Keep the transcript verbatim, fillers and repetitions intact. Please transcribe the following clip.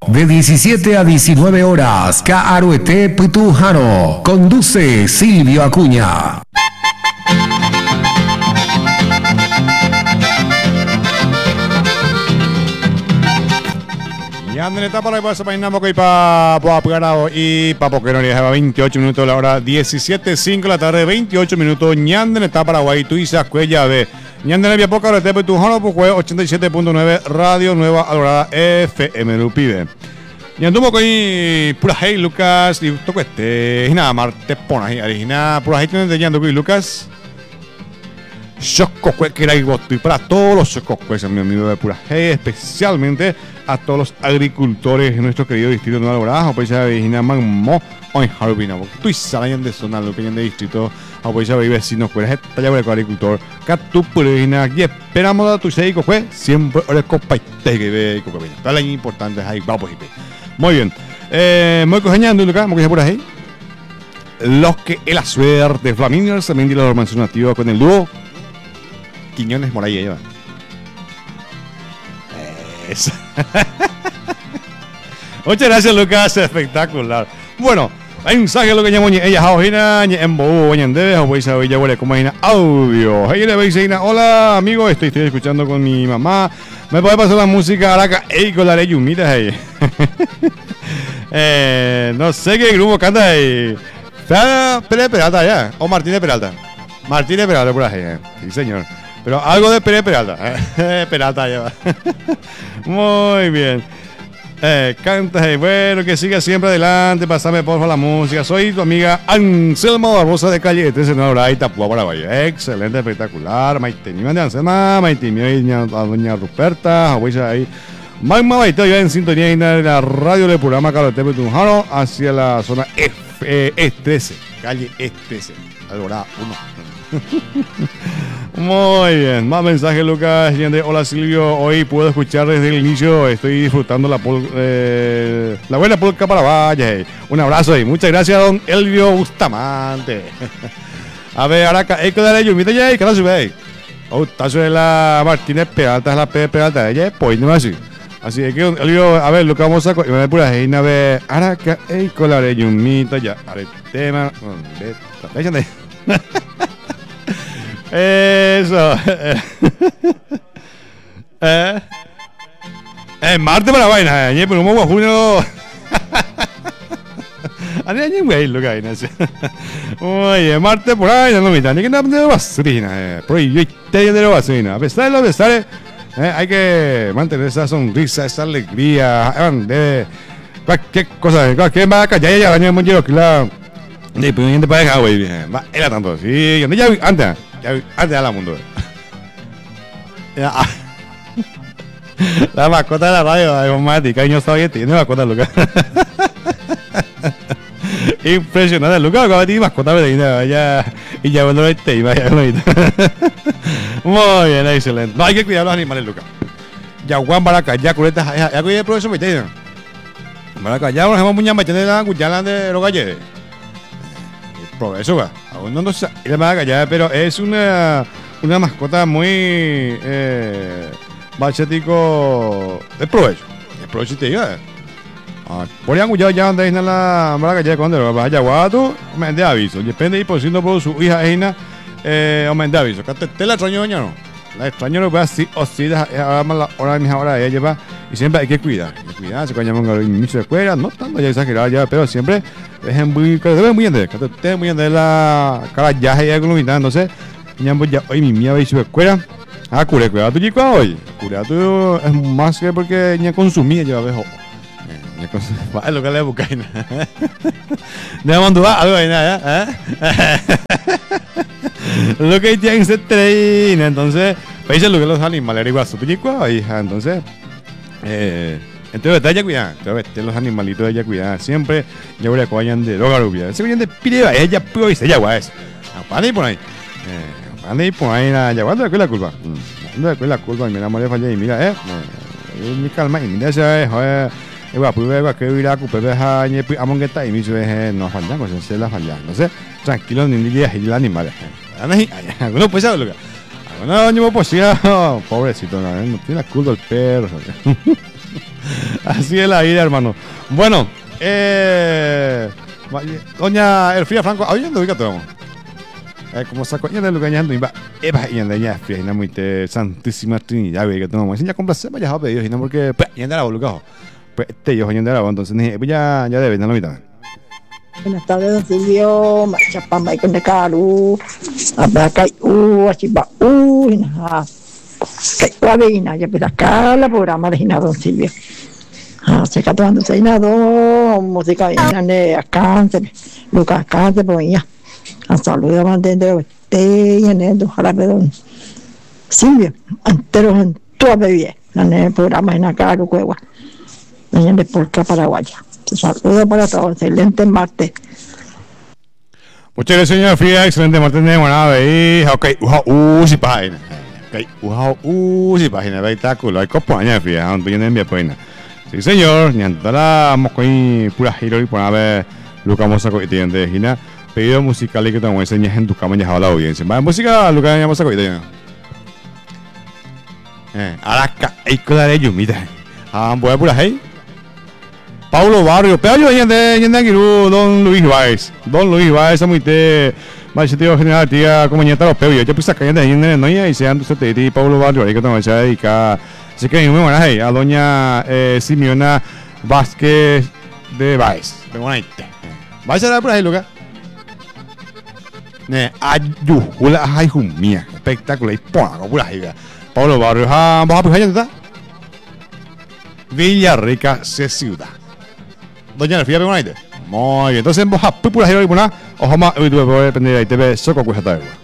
de diecisiete a diecinueve horas. Caruete Pitujano. Conduce Silvio Acuña. Y anden etapa para esa página poco y para para y para porque no lleva veintiocho minutos la hora diecisiete cinco de la tarde, veintiocho minutos. Ñanden etapa Paraguay, tú dices cuella de Ñanden via poca de Tepe Tujano pues ochenta y siete punto nueve Radio Nueva Alorada F M Lupide. Y anduvo con pura hey Lucas y toco este y nada Marte pona ahí origina pura hey tiene de con Lucas. Choco que era y para todos los chocos mi amigo de pura hey, especialmente a todos los agricultores de nuestro querido distrito de Nueva Alorada, pues ya origina Magmo o en Harbina, tú y salayan de zona lo que de distrito, pues ya vecinos pues esta ya el agricultor, que tu purina y esperamos a tu seco pues siempre el copaite que ve y cocaína. Tal es importante ahí vamos y muy bien. Eh, muy cojeñando Lucas, muy por ahí. Los que el la suerte Flamingos también de la formación nativa con el dúo Quiñones Moraya lleva. Es. Muchas gracias Lucas, espectacular. Bueno, hay un mensaje lo que llamo ella Jaojina en Bobo Ñandebe, o voy a saber ya huele como hay audio. Hey, le veis hola amigo, estoy, estoy escuchando con mi mamá. ¿Me puede pasar la música Araca Ey con la ley Yumita ahí? eh, no sé qué grupo canta ahí. Pérez Peralta ya, o Martínez Peralta. Martínez Peralta por ahí, eh. Sí señor. Pero algo de Pérez Peralta. Eh, Peralta lleva. Muy bien. Eh, canta, eh, bueno, que siga siempre adelante. Pásame por favor la música. Soy tu amiga Anselmo Barbosa de Calle trece Nueva Hora, Itapúa, Paraguay. Excelente, espectacular. Maite, mi de Anselma, Maite, mi a doña Ruperta, abuela ahí. Magma Baito, ya en sintonía de la radio del programa Carlos Tepe Tunjano hacia la zona F, eh, E trece, calle E trece, Alborada uno. Muy bien, más mensajes Lucas. Hola Silvio, hoy puedo escuchar desde el inicio, estoy disfrutando la pol, eh, la buena polca para Valle. Un abrazo y muchas gracias a don Elvio Bustamante. A ver, ahora eco de la Yumita ya, que no se ve. Oh, tazo de la Martínez Peralta, es la P Peralta, ella pues no así. Así es que don Elvio, a ver, lo que vamos a y me pura reina, a ver, ahora que eco la de Yumita ya, a ver, tema, déjame. Eso. eh. Eh, Marte para la vaina, eh, pero como junio. Ani ani güey lo que hay, no sé. Oye, Marte por ahí, no me ni que nada de basura, eh. Por ahí yo te de basura. A pesar de lo de estar, eh, hay que mantener esa sonrisa, esa alegría, de cualquier cosa, cualquier vaca ya ya baño muy yo que la de pendiente para dejar güey, va era tanto. Sí, ya antes Ya, antes de la mundo. La mascota de la radio, es Mati, cariño sabía, tiene mascota, Lucas. Impresionante, Lucas, cuando tiene mascota, me ya y ya cuando lo esté, y vaya, muy bien, excelente. No hay que cuidar a los animales, Lucas. Ya Juan Baraca, ya culetas, ya cuidé el profesor Meteina. Baraca, ya nos hemos muñado metiendo la cuchara de los galletes. Eso va, aún no nos ya, pero es una, una mascota muy eh, bachetico de provecho. De provecho te diga. Por ahí ya ya anda en la maraca ya cuando va allá guato, me de aviso. Depende y por si no por su hija Eina, eh, me de aviso. Que te la extraño doña no. La extraño no va así o sí, ahora la hora de mi hora ella lleva y siempre hay que cuidar. Hay que cuidar, se cuando llaman al inicio de escuela, no tanto ya exagerado ya, pero siempre dejen muy, que deben muy entender, que ustedes muy entender la cara ya ya con lo mitad, entonces, ya ya hoy mi mía va a ir a escuela, ah, cure, cuidado tu chico hoy, cuidado tu es más que porque ya consumía ya vejo. Ya consumía, es lo que le busca ahí. Debemos dudar algo ahí nada, ¿eh? Lo que tienen se traen, entonces, veis lo que los animales igual su chico ahí, entonces, eh entonces, ya cuidar, entonces, los animalitos de ella cuidar, siempre, ya voy a coger de Logarubia, se vienen de Pireva, ella pero dice, ya guay, es, van a ir por ahí, eh, van a ir por ahí, ya guay, ¿cuál es la culpa? ¿Dónde es la culpa? Y mira, María Falla, y mira, eh, mi calma, y mira, ese, joder, igual, pues, igual, que ir a Cupe, deja, y amon que está, y mi sube, no fallan, pues, se la fallan, no sé, tranquilo, ni ni y el animal, no pues, ¿sabes lo que? No, yo pues, pobrecito, no tiene la culpa el perro, Así es la vida, hermano. Bueno, eh, doña Elfrida Franco, oye, ¿dónde ubica todo? Eh, como saco, ya de lo que ya ando, iba, eva, y anda ya, fría, y no muy te Santísima Trinidad, que tenemos, ya compras, ya ha pedido, y no porque, pues, ya andará, boludo, pues, te yo, ya andará, entonces, ya, ya debe, no lo mitad. Buenas tardes, don Silvio. Machapamba y con de caru. Abacay, uh, achiba, uh, nah. Kay, wabina, ya peda cala, programa de Hina, don Silvio. Ah, se está tomando seinado, música, y cáncer, Lucas cáncer, pues ya. A saludo, mantendo, te y en el jarabe, don Silvio. Entero en tu bebé, en el programa de Nacaru, Cueva. En el Deporte Paraguaya. Saludos para todos, excelente martes. Muchas gracias, señora Frida, excelente martes de buena vez. Ok, uha, uh, si página. Ok, uha, uh, si página, espectáculo. Hay copo, señora Frida, no tienen envía página. Sí, señor, ni antara, moco y pura giro y por ver lo que vamos a coger de Gina. Pedido musical y que te voy a enseñar en tu cama y a la audiencia. Va, música, lo que vamos a coger. Eh, Araca, hay que dar ellos, mira. Ah, voy a pura hey. Paulo Barrio, pero yo yende yende aquí don Luis Valls, don Luis Valls muy te más tío general tía como ya los peos yo puse cayendo yende no ya y se ando usted y Paulo Barrio ahí que tengo que dedicar así que muy buena hey a doña eh, Simeona Vázquez de Valls de buena gente vais a dar por ahí lugar ne ayu hula hay humia espectacular y por por ahí Paulo Barrio ah vas a pues allá Villarrica se ciudad. Doña Elfrida Franco. Muy bien. Entonces, vos a pupula hero y puna. Ojo más, hoy tuve que aprender ahí te ve soco cuesta.